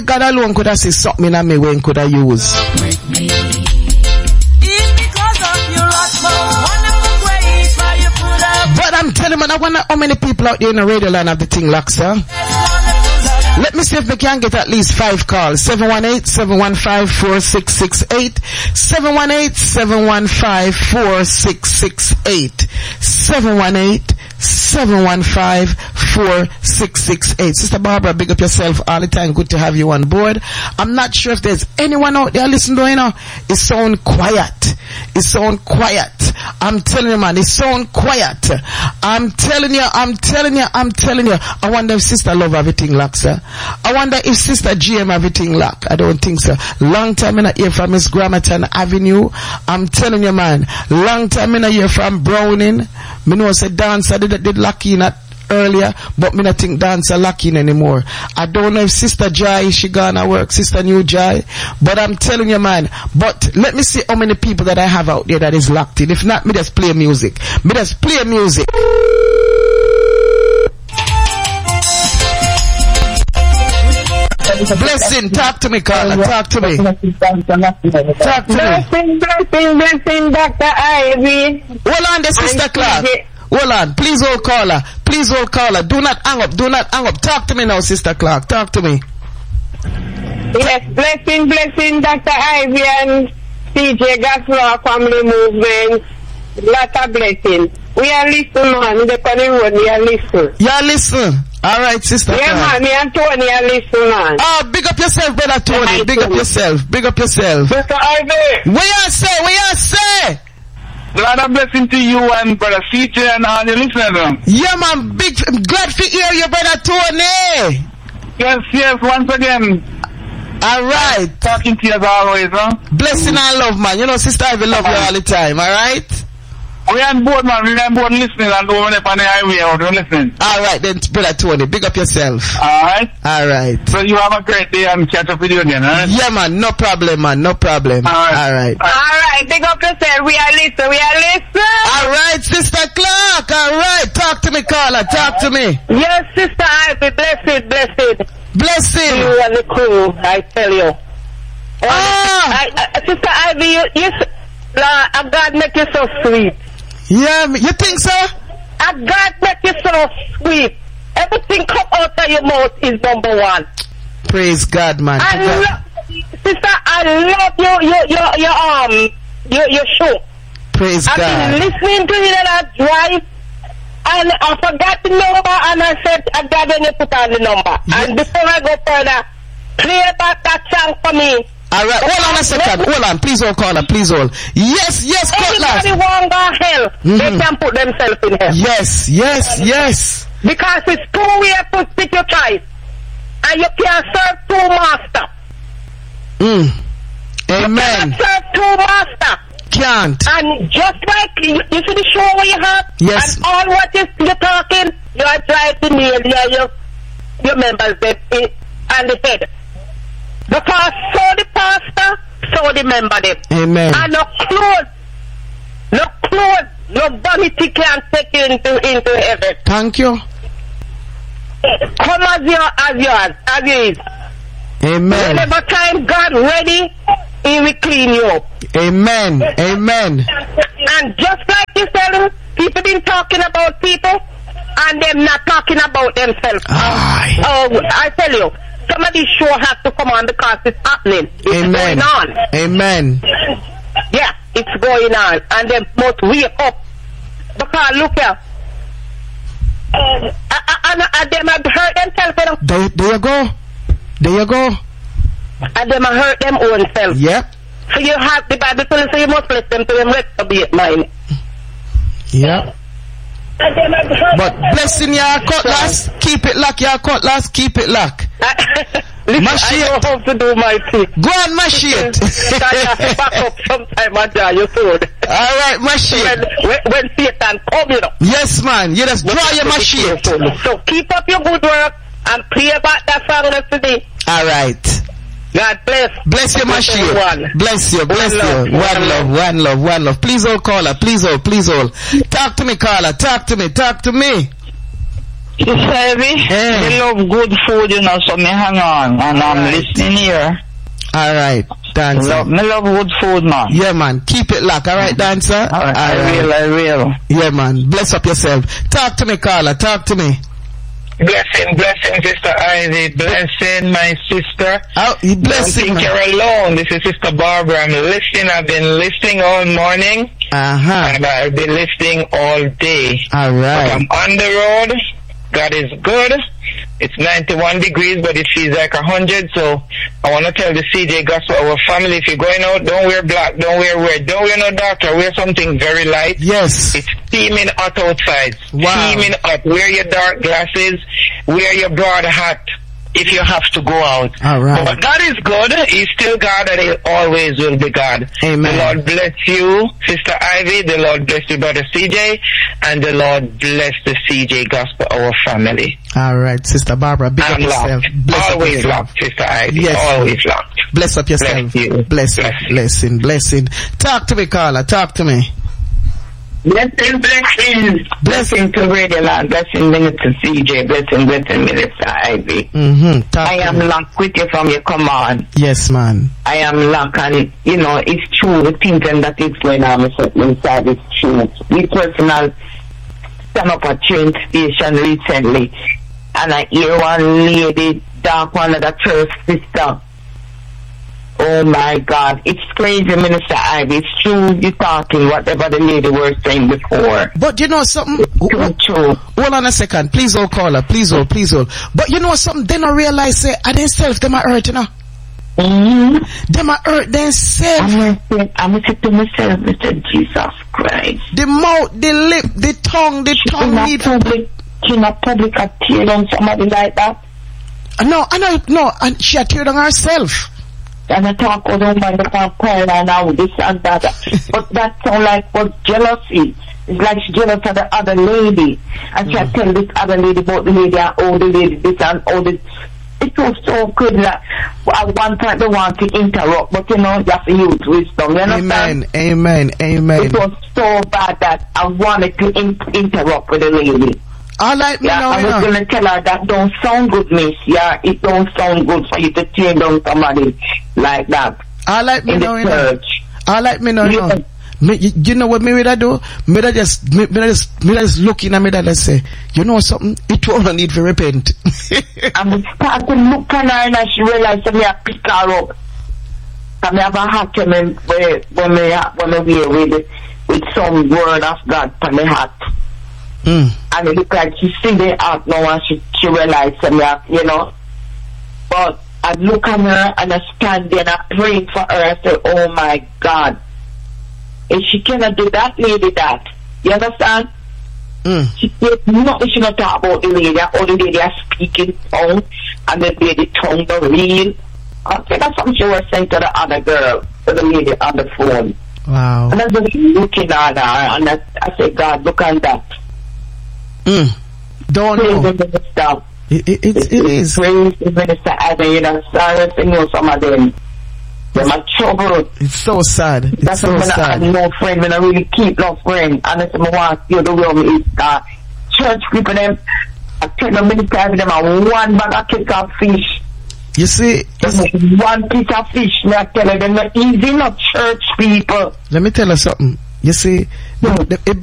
God alone could have seen something in me when could I use. But I'm telling you, man, I wonder how many people out there in the radio line have the thing locked, sir. Let me see if we can get at least 5 calls. 718-715-4668. 718-715-4668. 718-715-4668. Sister Barbara, big up yourself all the time. Good to have you on board. I'm not sure if there's anyone out there listening to, you know. It sound quiet. It sound quiet. I'm telling you, man, it sound quiet. I'm telling you. I wonder if Sister Love everything locked, sir. I wonder if Sister GM everything locked. I don't think so. Long time I not hear from Miss Grammerton Avenue. I'm telling you, man. Long time I not hear from Browning. Me know say dancer did lucky in earlier, but me not think dancer locking anymore. I don't know if Sister Jai, she gonna work, Sister New Jai, but I'm telling you, man. But let me see how many people that I have out there that is locked in. If not, me just play music. Blessing, talk to me, Carla. Talk to me. Blessing, Dr. Ivy. Hold on, the Sister Clark. Hold on. Please hold caller. Do not hang up. Talk to me now, Sister Clark. Talk to me. Yes, blessing, Dr. Ivy and CJ Gaslaw family movement. Lot of blessing. We are listening, man. The road, we are listening. You are listening. All right, Sister Clark. Yeah, man. Me and Tony are listening, man. Oh, big up yourself, brother Tony. Yeah, big up yourself. Sister Ivy. What you say? Glad a blessing to you and brother CJ and all your listeners. Yeah, man. Glad to hear you, brother Tony. Yes, once again. All right. Talking to you as always, huh? Blessing and love, man. You know, Sister Ivy love you all the time, all right? We on board, man. We on board listening and over there on the highway. We're listening. All right, then, brother Tony. Big up yourself. All right. So you have a great day and catch up with you again, huh? Yeah, man. No problem, man. All right. Big up yourself. We are listening. All right, Sister Clark. All right. Talk to me, Carla. Talk to me. Yes, Sister Ivy. Blessed. You and the crew, I tell you. Sister Ivy, God make you so sweet. Yeah, you think so? God make you so sweet. Everything come out of your mouth is number one. Praise God, man. Sister, I love your show. Praise God. I've been listening to it and I drive. And I forgot the number and I said, I got to put on the number. Yeah. And before I go further, play back that song for me. Alright, hold on a second. Hold on. Please hold, caller. Please hold. Yes, Cutlass. Anybody want to hell, they can put themselves in hell. Yes. Because it's 2 ways to pick your choice. And you can't serve 2 masters. Amen. You can't serve 2 masters. Can't. And just like you see the show where you have, yes. And all what you're talking, you are trying to nail your members and the head. Because so the pastor, so the member them. Amen. And no clothes, no vanity can take you into heaven. Thank you. Come as you is. Amen. Whenever time God ready, He will clean you up. Amen. And just like you said, people been talking about people and them not talking about themselves. I tell you, some of these show has to come on because it's happening. It's going on. Amen. Yeah, it's going on. And they must wake up. Because look here. And them have hurt themselves. There you go. And them have hurt them own self. Yep. So you have the Bible telling so you must let them to them reprobate mind. Yeah. But blessing your Cutlass, keep it locked, your Cutlass, keep it locked. Mash it. I know how to do my thing. Go on, mash it. Back up sometime and draw your sword. Alright, mash it. When Satan come, you know. Yes, man. You just draw your mash it. So keep up your good work and play back that song today. Alright. God bless. Bless your machine. Bless you. One love. Please hold, caller. Please hold. Talk to me, caller. Talk to me. I love good food, you know, so me hang on and I'm listening here. Alright, Dancer. Me love good food, man. Yeah, man. Keep it locked. Alright, Dancer? Alright, I will. Yeah, man. Bless up yourself. Talk to me, Carla. Talk to me. Blessing, Sister Ivy. Blessing, my sister. Oh, you blessing. Don't think you're alone. This is Sister Barbara. I'm listening. I've been listening all morning. And I'll be listening all day. Alright. I'm on the road. God is good. It's 91 degrees, but it feels like 100. So I want to tell the CJ Gospel, our family, if you're going out, don't wear black, don't wear red, don't wear no dark, wear something very light. Yes. It's steaming hot outside. Wow. Steaming hot. Wear your dark glasses. Wear your broad hat if you have to go out. All right. But God is good. He's still God, and He always will be God. Amen. The Lord bless you, Sister Ivy. The Lord bless you, Brother CJ. And the Lord bless the CJ Gospel, our family. All right, Sister Barbara. Big up yourself. Always locked, Sister Ivy. Yes. Always locked. Bless up yourself. Bless you. Blessing. Talk to me, Carla. Talk to me. Blessing to Radio Land, blessing Minister CJ, blessing Minister Ivy. I am locked with you from your command. Yes, man. I am locked, and you know, it's true, the things that is going on inside is true. We personal stand up a train station recently, and I hear one lady dark one of the church sister. Oh my God, it's crazy, Minister Ivy. It's true you're talking whatever the lady was saying before. But you know something? True. Hold on a second. Please hold, caller. Please hold. But you know something? They don't realize, say, themselves, them are hurt, you know? Them are hurt themselves. I'm going to say to myself, Mr. Jesus Christ. The mouth, the lip, the tongue She not public a tear down somebody like that? No, and she a tear down herself. And I talk with woman that can call her now, this and that. But that sound like what jealousy. It's like she's jealous of the other lady. And she tell this other lady about the lady and all the lady this and all this. It was so good that at one time they want to interrupt, but you know, you have to use wisdom. You understand? Amen. It was so bad that I wanted to interrupt with the lady. I like me now. I was going to tell her that don't sound good, miss. Yeah, it don't sound good for you to tear down somebody like that. I like me now. Church. I like me now. You know what me would I do? Me just looking at me that I say, you know something? It won't need to repent. I'm start to look at her and she realized that me I pick her up. And me have a hat when we with some word of God on my hat. And it look like she see the out now and she realized that me, you know. But I look at her and I stand there and I pray for her. I say, oh my God. If she cannot do that lady that. You understand? She said nothing, she not talk about the lady. All the lady are speaking tongue and the lady tongue the real. I think that's something she was saying to the other girl, to the lady on the phone. Wow. And I was just looking at her and I said, God, look at that. Don't know. It is. Praise the minister, you know, sorry, you know, some of them. They're my trouble. It's so sad. That's so sad. I have no friend, when I really keep no friend. And I want you to know me is church people, them, I tell them many times, them are one bag of kick of fish. You see, one piece of fish, me I tell them, not easy, not church people. Let me tell you something. You see,